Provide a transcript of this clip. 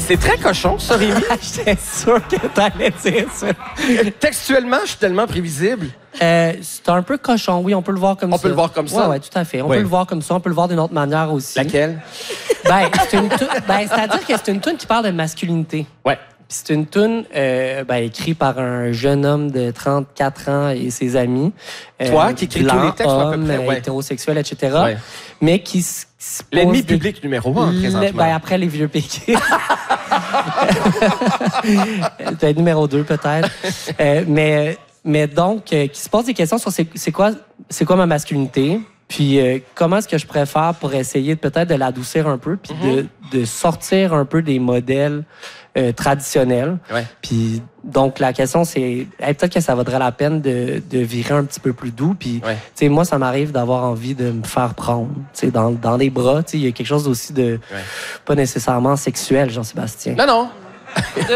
C'est très cochon, ça, Rémi. J'étais sûr que t'allais dire ça. Textuellement, je suis tellement prévisible. C'est un peu cochon, oui, on peut le voir comme ça. On peut le voir comme ça? Oui, tout à fait. On Oui. peut le voir comme ça, on peut le voir d'une autre manière aussi. Laquelle? C'est-à-dire que c'est une toune qui parle de masculinité. Ouais. Puis c'est une toune écrite par un jeune homme de 34 ans et ses amis. Toi, qui écris tous les textes, à peu près, ouais. Hétérosexuel, etc. Ouais. Mais qui se L'ennemi pose des- public numéro 1, présentement. Après les vieux péquistes. Peut-être numéro 2, peut-être. Mais donc, qui se pose des questions sur c'est quoi ma masculinité, puis comment est-ce que je préfère pour essayer peut-être de l'adoucir un peu, puis de sortir un peu des modèles traditionnels. Ouais. Puis donc, la question, c'est peut-être que ça vaudrait la peine de virer un petit peu plus doux. Puis, Ouais. tu sais, moi, ça m'arrive d'avoir envie de me faire prendre, tu sais, dans les bras. Tu sais, il y a quelque chose aussi de pas nécessairement sexuel, Jean-Sébastien. Non.